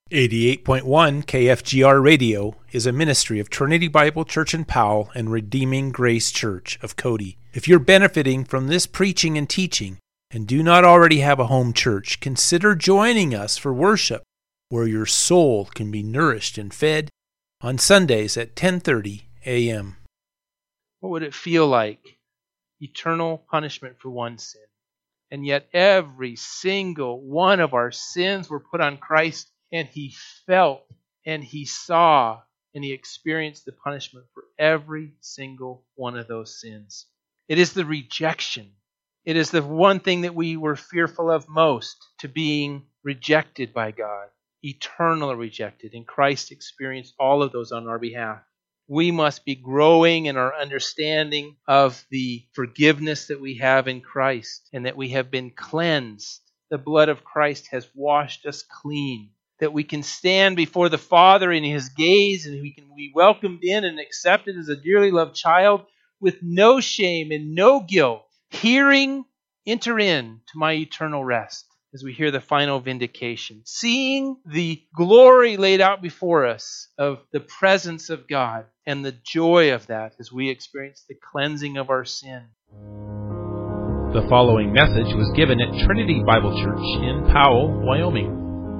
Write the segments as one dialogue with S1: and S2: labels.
S1: 88.1 KFGR Radio is a ministry of Trinity Bible Church in Powell and Redeeming Grace Church of Cody. If you're benefiting from this preaching and teaching and do not already have a home church, consider joining us for worship, where your soul can be nourished and fed on Sundays at 10:30 a.m. What would it feel like? Eternal punishment for one sin. And yet every single one of our sins were put on Christ, and He felt, and He saw, and He experienced the punishment for every single one of those sins. It is the rejection. It is the one thing that we were fearful of most, to being rejected by God, eternally rejected. And Christ experienced all of those on our behalf. We must be growing in our understanding of the forgiveness that we have in Christ, and that we have been cleansed. The blood of Christ has washed us clean, that we can stand before the Father in His gaze, and we can be welcomed in and accepted as a dearly loved child with no shame and no guilt. Hearing, enter in to my eternal rest, as we hear the final vindication. Seeing the glory laid out before us of the presence of God and the joy of that as we experience the cleansing of our sin.
S2: The following message was given at Trinity Bible Church in Powell, Wyoming.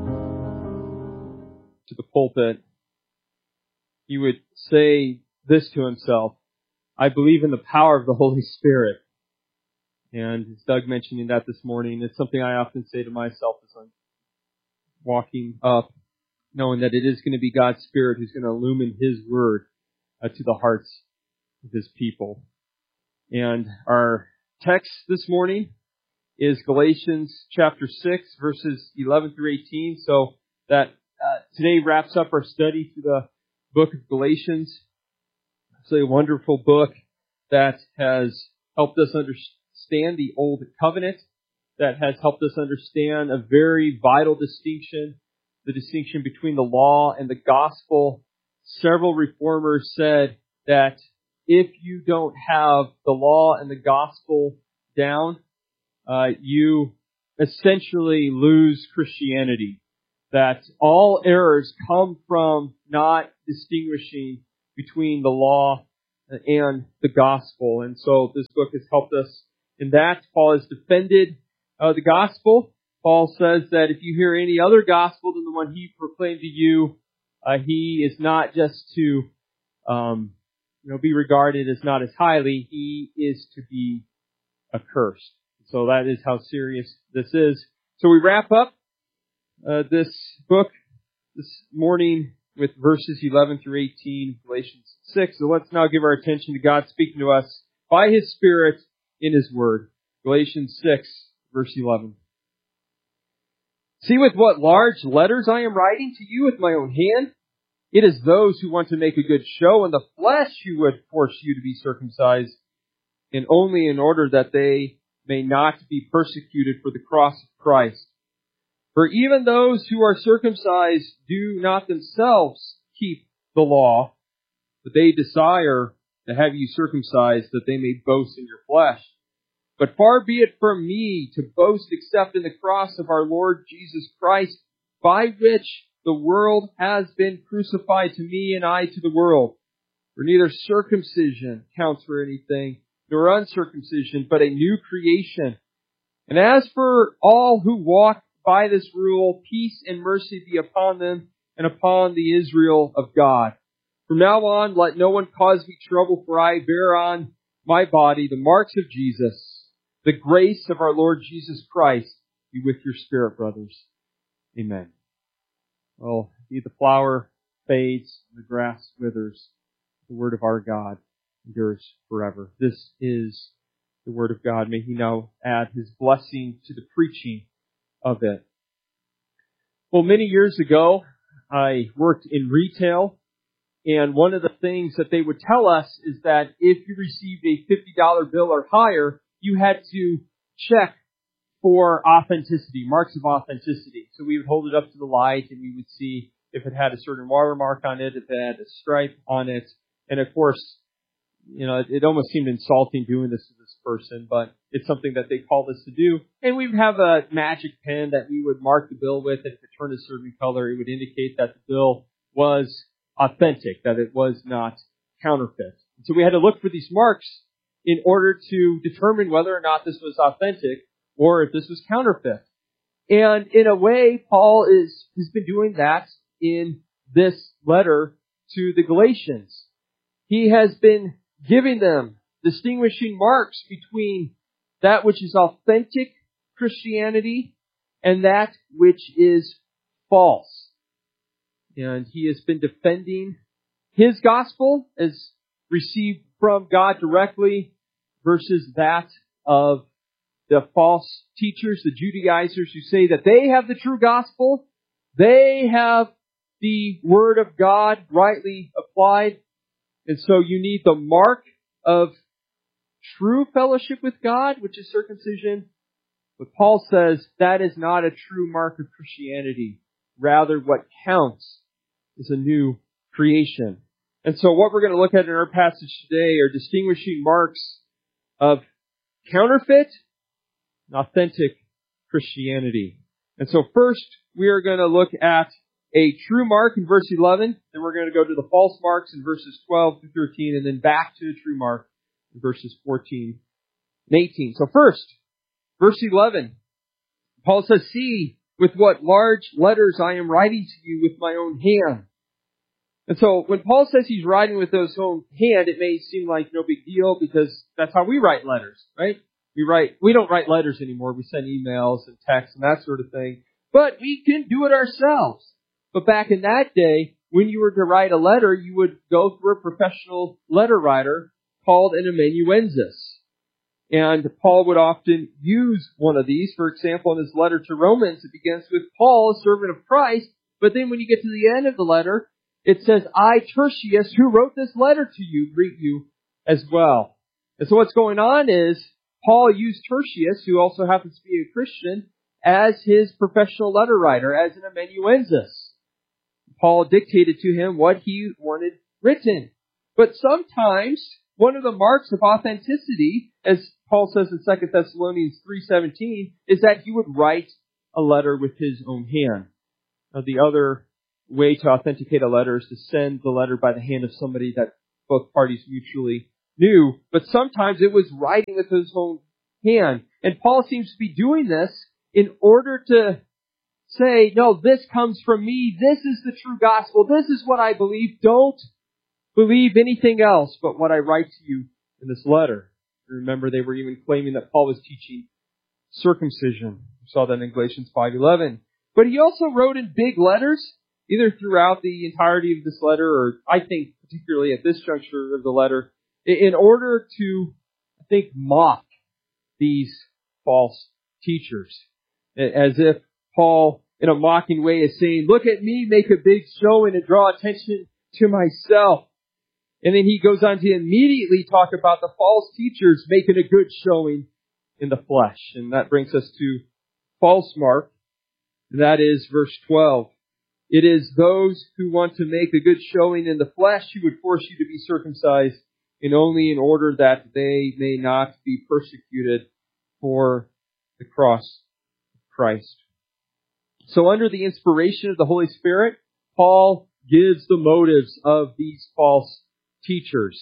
S3: To the pulpit, he would say this to himself: I believe in the power of the Holy Spirit. And as Doug mentioned that this morning, it's something I often say to myself as I'm walking up, knowing that it is going to be God's Spirit who's going to illumine His Word to the hearts of His people. And our text this morning is Galatians chapter 6, verses 11 through 18. So that today wraps up our study through the book of Galatians. It's a wonderful book that has helped us understand the Old Covenant, that has helped us understand a very vital distinction, the distinction between the law and the gospel. Several reformers said that if you don't have the law and the gospel down, you essentially lose Christianity. That all errors come from not distinguishing between the law and the gospel. And so this book has helped us in that. Paul has defended the gospel. Paul says that if you hear any other gospel than the one he proclaimed to you, he is not just to be regarded as not as highly. He is to be accursed. So that is how serious this is. So we wrap up this book this morning with verses 11 through 18, Galatians 6. So let's now give our attention to God speaking to us by His Spirit in His Word. Galatians 6, verse 11. See with what large letters I am writing to you with my own hand. It is those who want to make a good show in the flesh who would force you to be circumcised, and only in order that they may not be persecuted for the cross of Christ. For even those who are circumcised do not themselves keep the law, but they desire to have you circumcised that they may boast in your flesh. But far be it from me to boast except in the cross of our Lord Jesus Christ, by which the world has been crucified to me and I to the world. For neither circumcision counts for anything, nor uncircumcision, but a new creation. And as for all who walk by this rule, peace and mercy be upon them and upon the Israel of God. From now on, let no one cause me trouble, for I bear on my body the marks of Jesus. The grace of our Lord Jesus Christ be with your spirit, brothers. Amen. Well, be the flower fades, the grass withers. The word of our God endures forever. This is the word of God. May He now add His blessing to the preaching of it. Well, many years ago, I worked in retail, and one of the things that they would tell us is that if you received a $50 bill or higher, you had to check for authenticity, marks of authenticity. So we would hold it up to the light and we would see if it had a certain watermark on it, if it had a stripe on it. And of course, it almost seemed insulting doing this to this person, but It's something that they called us to do. And we would have a magic pen that we would mark the bill with. If it turned a certain color, it would indicate that the bill was authentic, that it was not counterfeit. And so we had to look for these marks in order to determine whether or not this was authentic or if this was counterfeit. And in a way, Paul has been doing that in this letter to the Galatians. He has been giving them distinguishing marks between that which is authentic Christianity and that which is false. And he has been defending his gospel as received from God directly versus that of the false teachers, the Judaizers, who say that they have the true gospel, they have the Word of God rightly applied, and so you need the mark of true fellowship with God, which is circumcision. But Paul says that is not a true mark of Christianity. Rather, what counts is a new creation. And so what we're going to look at in our passage today are distinguishing marks of counterfeit and authentic Christianity. And so first, we are going to look at a true mark in verse 11. Then we're going to go to the false marks in verses 12 through 13, and then back to the true mark in verses 14 and 18. So first, verse 11. Paul says, "See with what large letters I am writing to you with my own hand." And so when Paul says he's writing with his own hand, it may seem like no big deal because that's how we write letters, right? We don't write letters anymore. We send emails and texts and that sort of thing. But we can do it ourselves. But back in that day, when you were to write a letter, you would go through a professional letter writer called an amanuensis. And Paul would often use one of these. For example, in his letter to Romans, it begins with Paul, a servant of Christ. But then when you get to the end of the letter, it says, "I, Tertius, who wrote this letter to you, greet you as well." And so what's going on is Paul used Tertius, who also happens to be a Christian, as his professional letter writer, as an amanuensis. Paul dictated to him what he wanted written. But sometimes one of the marks of authenticity, as Paul says in 2 Thessalonians 3:17, is that he would write a letter with his own hand. Now, the other way to authenticate a letter is to send the letter by the hand of somebody that both parties mutually knew. But sometimes it was writing with his own hand. And Paul seems to be doing this in order to say, no, this comes from me. This is the true gospel. This is what I believe. Don't believe anything else but what I write to you in this letter. Remember, they were even claiming that Paul was teaching circumcision. We saw that in Galatians 5:11. But he also wrote in big letters, either throughout the entirety of this letter, or I think particularly at this juncture of the letter, in order to, I think, mock these false teachers. As if Paul, in a mocking way, is saying, look at me, make a big showing and draw attention to myself. And then he goes on to immediately talk about the false teachers making a good showing in the flesh. And that brings us to false mark. That is verse 12. It is those who want to make a good showing in the flesh who would force you to be circumcised, and only in order that they may not be persecuted for the cross of Christ. So under the inspiration of the Holy Spirit, Paul gives the motives of these false teachers.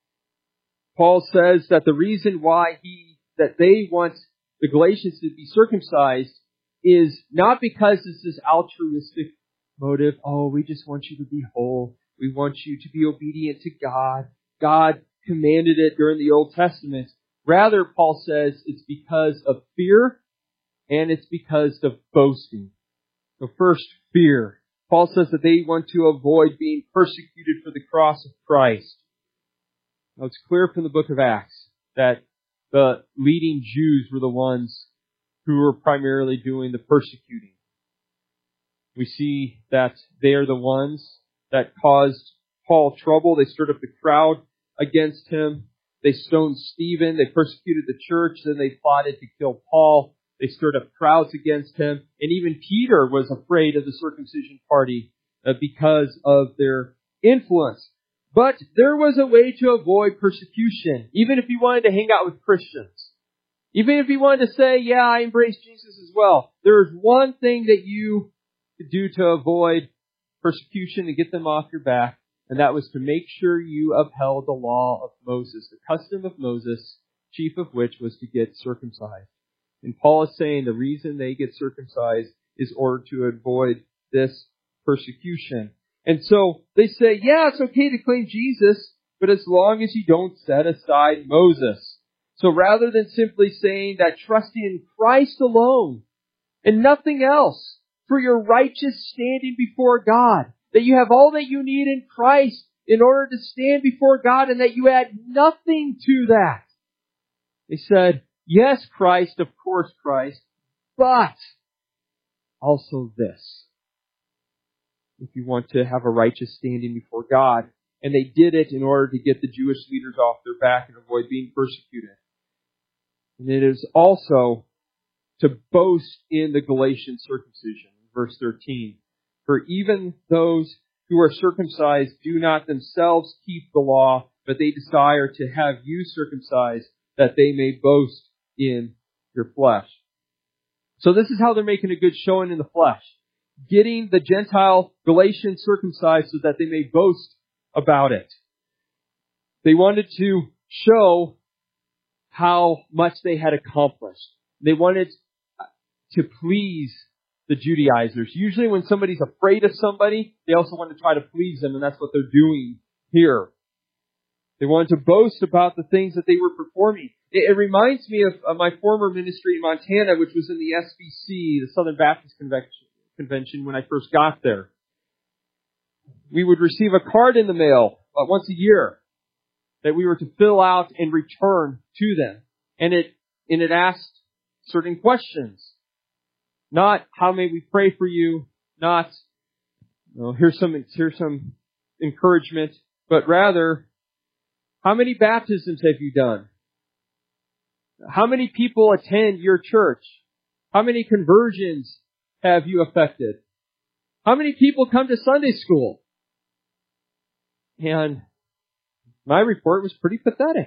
S3: Paul says that the reason why that they want the Galatians to be circumcised is not because it's this altruistic motive. Oh, we just want you to be whole. We want you to be obedient to God. God commanded it during the Old Testament. Rather, Paul says it's because of fear and it's because of boasting. So first, fear. Paul says that they want to avoid being persecuted for the cross of Christ. Now, it's clear from the book of Acts that the leading Jews were the ones who were primarily doing the persecuting. We see that they are the ones that caused Paul trouble. They stirred up the crowd against him. They stoned Stephen. They persecuted the church. Then they plotted to kill Paul. They stirred up crowds against him. And even Peter was afraid of the circumcision party because of their influence. But there was a way to avoid persecution, even if you wanted to hang out with Christians. Even if you wanted to say, yeah, I embrace Jesus as well, there is one thing that you could do to avoid persecution and get them off your back, and that was to make sure you upheld the law of Moses, the custom of Moses, chief of which was to get circumcised. And Paul is saying the reason they get circumcised is in order to avoid this persecution. And so they say, yeah, it's okay to claim Jesus, but as long as you don't set aside Moses. So rather than simply saying that trusting in Christ alone and nothing else for your righteous standing before God, that you have all that you need in Christ in order to stand before God and that you add nothing to that. They said, yes, Christ, of course Christ, but also this. If you want to have a righteous standing before God. And they did it in order to get the Jewish leaders off their back and avoid being persecuted. And it is also to boast in the Galatian circumcision. Verse 13. For even those who are circumcised do not themselves keep the law, but they desire to have you circumcised, that they may boast in your flesh. So this is how they're making a good showing in the flesh. Getting the Gentile Galatians circumcised so that they may boast about it. They wanted to show how much they had accomplished. They wanted to please the Judaizers. Usually when somebody's afraid of somebody, they also want to try to please them, and that's what they're doing here. They wanted to boast about the things that they were performing. It reminds me of my former ministry in Montana, which was in the SBC, the Southern Baptist Convention, when I first got there. We would receive a card in the mail once a year that we were to fill out and return to them. And it asked certain questions. Not, how may we pray for you? Not, here's some encouragement. But rather, how many baptisms have you done? How many people attend your church? How many conversions have you affected? How many people come to Sunday school? And my report was pretty pathetic.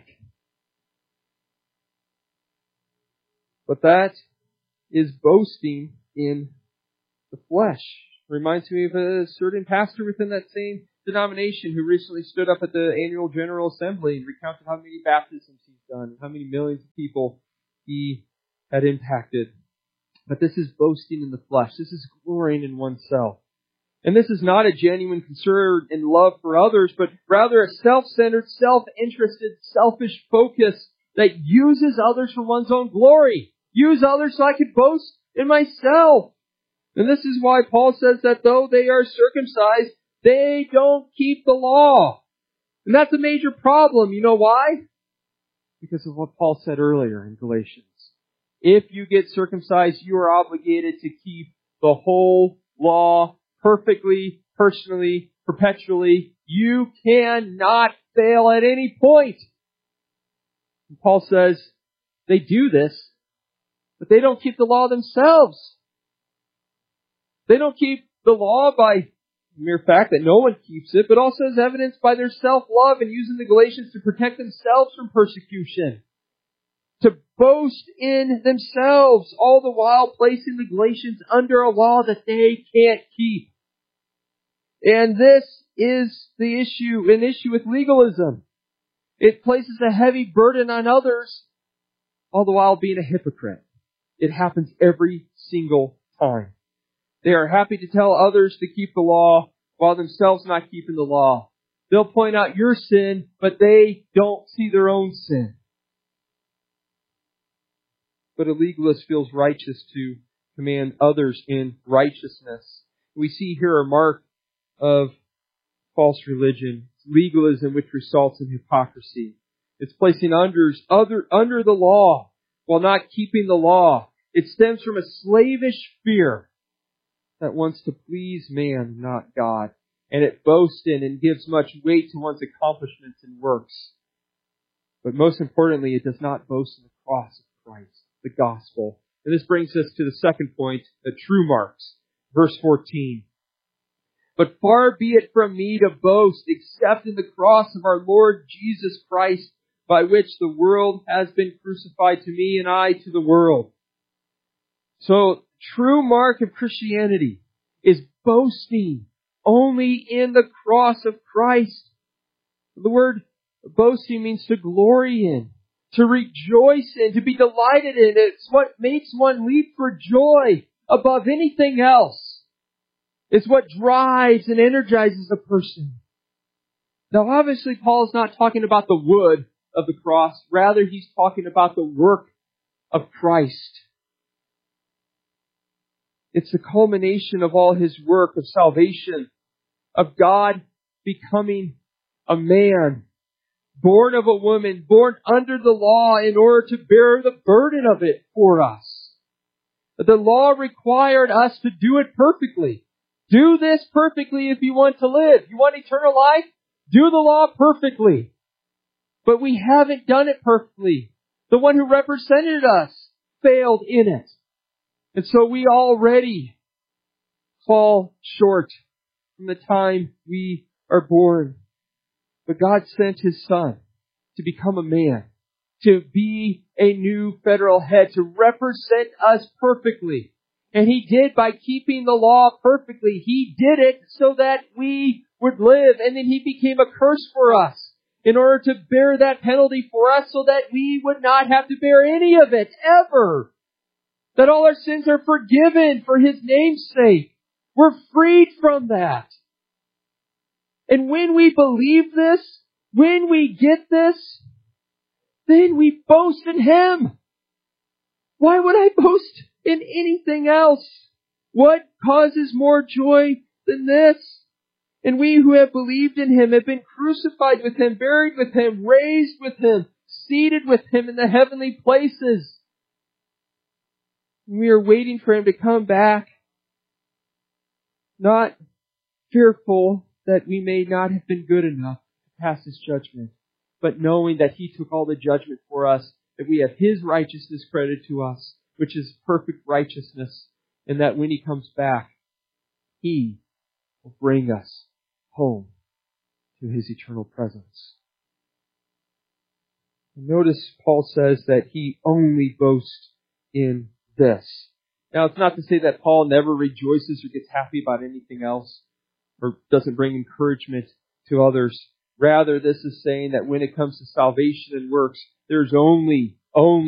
S3: But that is boasting in the flesh. Reminds me of a certain pastor within that same denomination who recently stood up at the annual General Assembly and recounted how many baptisms he's done and how many millions of people he had impacted. But this is boasting in the flesh. This is glorying in oneself. And this is not a genuine concern and love for others, but rather a self-centered, self-interested, selfish focus that uses others for one's own glory. Use others so I could boast in myself. And this is why Paul says that though they are circumcised, they don't keep the law. And that's a major problem. You know why? Because of what Paul said earlier in Galatians. If you get circumcised, you are obligated to keep the whole law perfectly, personally, perpetually. You cannot fail at any point. And Paul says they do this, but they don't keep the law themselves. They don't keep the law by the mere fact that no one keeps it, but also as evidenced by their self-love and using the Galatians to protect themselves from persecution. To boast in themselves, all the while placing the Galatians under a law that they can't keep. And this is the issue, an issue with legalism. It places a heavy burden on others, all the while being a hypocrite. It happens every single time. They are happy to tell others to keep the law, while themselves not keeping the law. They'll point out your sin, but they don't see their own sin. But a legalist feels righteous to command others in righteousness. We see here a mark of false religion, legalism, which results in hypocrisy. It's placing others under the law while not keeping the law. It stems from a slavish fear that wants to please man, not God. And it boasts in and gives much weight to one's accomplishments and works. But most importantly, it does not boast in the cross of Christ, the gospel. And this brings us to the second point, the true marks. Verse 14. But far be it from me to boast except in the cross of our Lord Jesus Christ, by which the world has been crucified to me and I to the world. So, true mark of Christianity is boasting only in the cross of Christ. The word boasting means to glory in, to rejoice in, to be delighted in. It's what makes one leap for joy above anything else. It's what drives and energizes a person. Now obviously Paul's not talking about the wood of the cross. Rather, he's talking about the work of Christ. It's the culmination of all His work of salvation, of God becoming a man, born of a woman, born under the law in order to bear the burden of it for us. The law required us to do it perfectly. Do this perfectly if you want to live. You want eternal life? Do the law perfectly. But we haven't done it perfectly. The one who represented us failed in it. And so we already fall short from the time we are born. But God sent His Son to become a man, to be a new federal head, to represent us perfectly. And He did by keeping the law perfectly. He did it so that we would live. And then He became a curse for us in order to bear that penalty for us so that we would not have to bear any of it ever. That all our sins are forgiven for His name's sake. We're freed from that. And when we believe this, when we get this, then we boast in Him. Why would I boast in anything else? What causes more joy than this? And we who have believed in Him have been crucified with Him, buried with Him, raised with Him, seated with Him in the heavenly places. We are waiting for Him to come back, not fearful that we may not have been good enough to pass His judgment, but knowing that He took all the judgment for us, that we have His righteousness credited to us, which is perfect righteousness, and that when He comes back, He will bring us home to His eternal presence. Notice Paul says that he only boasts in this. Now, it's not to say that Paul never rejoices or gets happy about anything else or doesn't bring encouragement to others. Rather, this is saying that when it comes to salvation and works, there's only